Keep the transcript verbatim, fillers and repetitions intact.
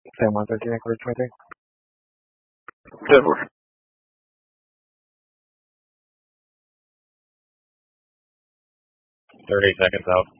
Same one thirteen, Equity twenty-three. Denver. thirty seconds out.